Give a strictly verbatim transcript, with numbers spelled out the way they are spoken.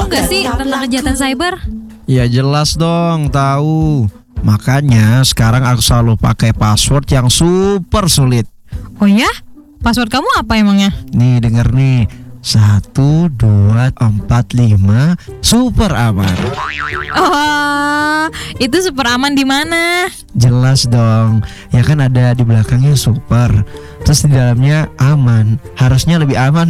tahu gak sih tentang kejahatan cyber? Ya jelas dong, tahu. Makanya sekarang aku selalu pakai password yang super sulit. Oh ya? Password kamu apa emangnya? Nih denger nih, satu, dua, empat, lima, super aman. Oh, itu super aman di mana? Jelas dong, ya kan ada di belakangnya super, terus di dalamnya aman. Harusnya lebih aman